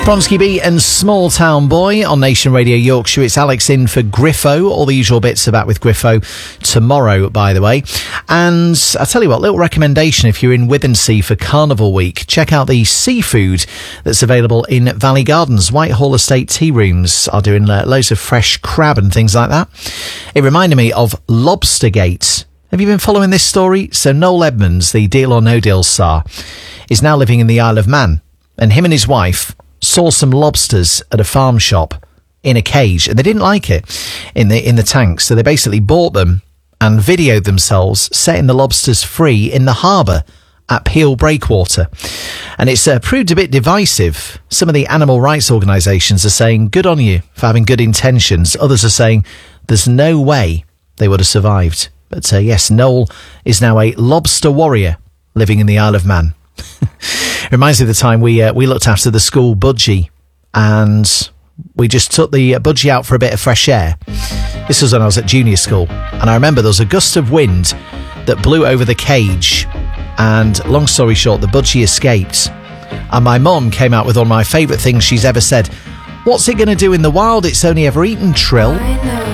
Bronski Beat and Small Town Boy on Nation Radio Yorkshire. It's Alex in for Griffo. All the usual bits are back with Griffo tomorrow, by the way. And I tell you what, little recommendation if you're in Withensea for Carnival Week. Check out the seafood that's available in Valley Gardens. Whitehall Estate Tea Rooms are doing loads of fresh crab and things like that. It reminded me of Lobstergate. Have you been following this story? So Noel Edmonds, the Deal or No Deal star, is now living in the Isle of Man. And him and his wife saw some lobsters at a farm shop in a cage, and they didn't like it in the tanks, so they basically bought them and videoed themselves setting the lobsters free in the harbour at Peel Breakwater. And it's proved a bit divisive. Some of the animal rights organisations are saying good on you for having good intentions. Others are saying there's no way they would have survived. But yes, Noel is now a lobster warrior living in the Isle of Man. Reminds me of the time we looked after the school budgie, and we just took the budgie out for a bit of fresh air. This was when I was at junior school, and I remember there was a gust of wind that blew over the cage, and long story short, the budgie escaped. And my mum came out with one of my favourite things she's ever said: "What's it going to do in the wild? It's only ever eaten Trill."